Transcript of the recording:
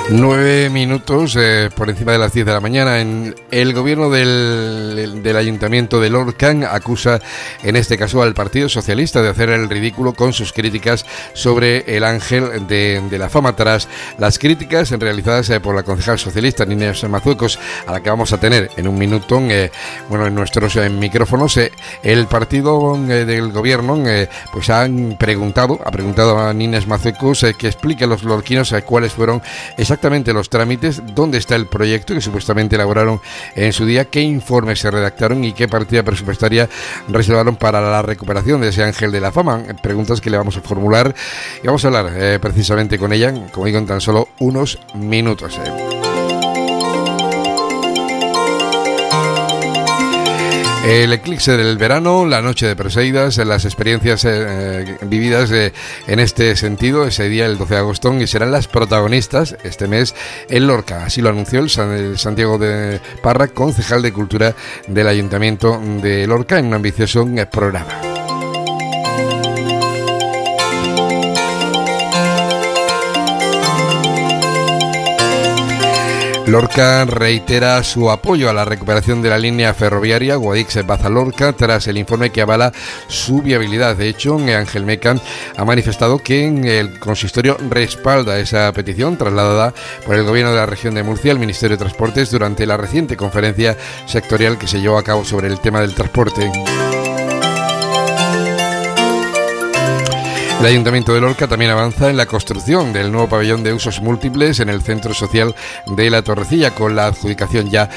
9 minutos por encima de las 10 de la mañana. El gobierno del Ayuntamiento de Lorca acusa en este caso al Partido Socialista de hacer el ridículo con sus críticas sobre el Ángel de la Fama, tras las críticas realizadas por la concejal socialista Inés Mazuecos, a la que vamos a tener en un minuto en nuestros micrófonos. El partido del gobierno pues ha preguntado a Inés Mazuecos que explique a los lorquinos cuáles fueron exactamente los trámites, dónde está el proyecto que supuestamente elaboraron en su día, qué informes se redactaron y qué partida presupuestaria reservaron para la recuperación de ese Ángel de la Fama. Preguntas que le vamos a formular y vamos a hablar precisamente con ella, como digo, en tan solo unos minutos. El eclipse del verano, la noche de Perseidas, las experiencias vividas en este sentido, ese día, el 12 de agosto, y serán las protagonistas este mes en Lorca. Así lo anunció el Santiago de Parra, concejal de Cultura del Ayuntamiento de Lorca, en un ambicioso programa. Lorca reitera su apoyo a la recuperación de la línea ferroviaria Guadix-Baza-Lorca tras el informe que avala su viabilidad. De hecho, Ángel Meca ha manifestado que el consistorio respalda esa petición trasladada por el gobierno de la región de Murcia al Ministerio de Transportes durante la reciente conferencia sectorial que se llevó a cabo sobre el tema del transporte. El Ayuntamiento de Lorca también avanza en la construcción del nuevo pabellón de usos múltiples en el Centro Social de La Torrecilla, con la adjudicación ya